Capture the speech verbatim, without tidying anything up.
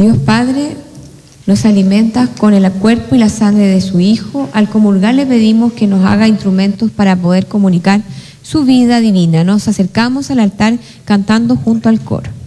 Dios Padre nos alimenta con el cuerpo y la sangre de su Hijo. Al comulgar le pedimos que nos haga instrumentos para poder comunicar su vida divina. Nos acercamos al altar cantando junto al coro.